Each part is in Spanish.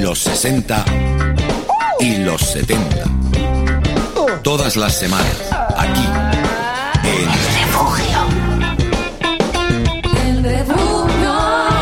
los 60 y los 70. Todas las semanas, aquí, en El Refugio. El Refugio.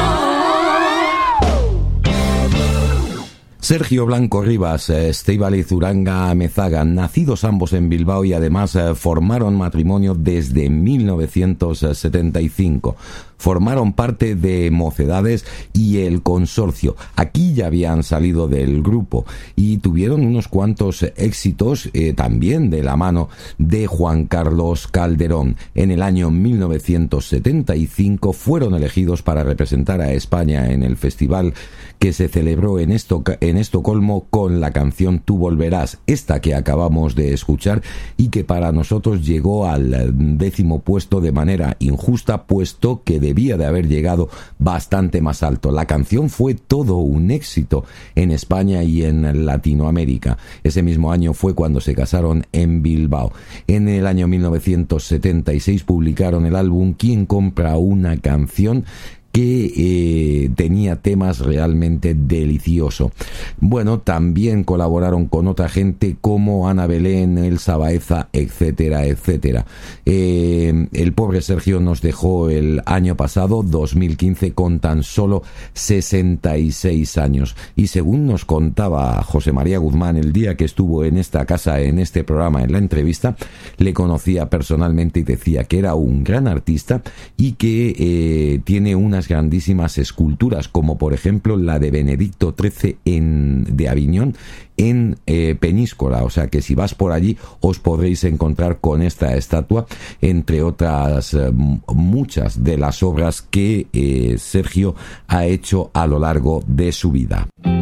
Sergio Blanco Rivas, Estíbaliz Uranga Amezaga, nacidos ambos en Bilbao y además formaron matrimonio desde 1975. Formaron parte de Mocedades y El Consorcio. Aquí ya habían salido del grupo y tuvieron unos cuantos éxitos también de la mano de Juan Carlos Calderón. En el año 1975 fueron elegidos para representar a España en el festival que se celebró en Estocolmo con la canción Tú Volverás, esta que acabamos de escuchar y que para nosotros llegó al 10º puesto de manera injusta, puesto que debía de haber llegado bastante más alto. La canción fue todo un éxito en España y en Latinoamérica. Ese mismo año fue cuando se casaron en Bilbao. En el año 1976 publicaron el álbum ¿Quién compra una canción?, que tenía temas realmente deliciosos. Bueno, también colaboraron con otra gente como Ana Belén, Elsa Baeza, etcétera, etcétera. El pobre Sergio nos dejó el año pasado, 2015, con tan solo 66 años. Y según nos contaba José María Guzmán el día que estuvo en esta casa, en este programa, en la entrevista, le conocía personalmente y decía que era un gran artista y que tiene unas grandísimas esculturas, como por ejemplo la de Benedicto XIII de Aviñón en Peñíscola. O sea que si vas por allí os podréis encontrar con esta estatua, entre otras muchas de las obras que Sergio ha hecho a lo largo de su vida.